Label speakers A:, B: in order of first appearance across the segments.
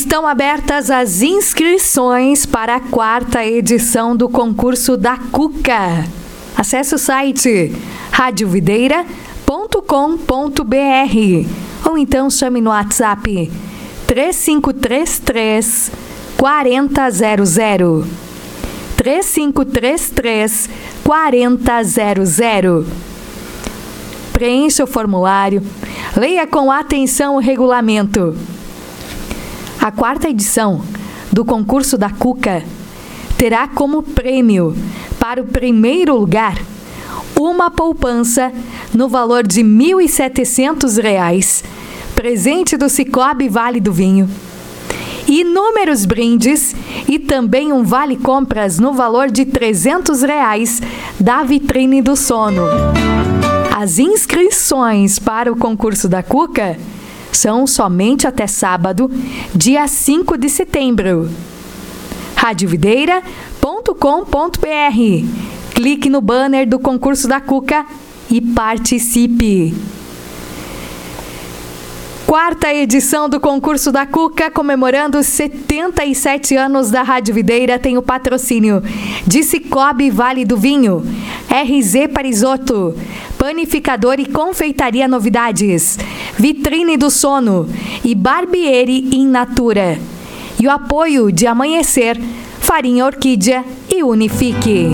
A: Estão abertas as inscrições para a 4ª edição do concurso da Cuca. Acesse o site radiovideira.com.br ou então chame no WhatsApp 3533 4000. 3533 4000. Preencha o formulário, leia com atenção o regulamento. A 4ª edição do concurso da Cuca terá como prêmio para o primeiro lugar uma poupança no valor de R$ 1.700, presente do Sicoob Vale do Vinho, inúmeros brindes e também um vale-compras no valor de R$ 300 da Vitrine do Sono. As inscrições para o concurso da Cuca são somente até sábado, dia 5 de setembro. radiovideira.com.br. Clique no banner do concurso da Cuca e participe. 4ª edição do concurso da Cuca, comemorando os 77 anos da Rádio Videira, tem o patrocínio de Sicoob Vale do Vinho, RZ Parisotto, Panificador e Confeitaria Novidades, Vitrine do Sono e Barbieri in Natura. E o apoio de Amanhecer, Farinha Orquídea e Unifique.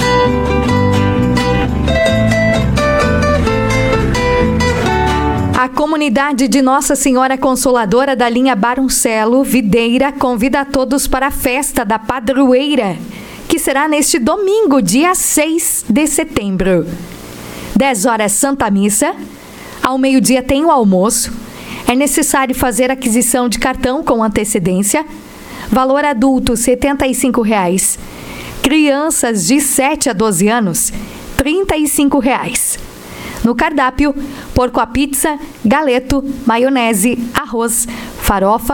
A: A comunidade de Nossa Senhora Consoladora da linha Baruncello Videira convida a todos para a festa da Padroeira, que será neste domingo, dia 6 de setembro. 10 horas Santa Missa, ao meio-dia tem o almoço. É necessário fazer aquisição de cartão com antecedência. Valor adulto R$ 75. Crianças de 7 a 12 anos, R$ 35. No cardápio, porco à pizza, galeto, maionese, arroz, farofa,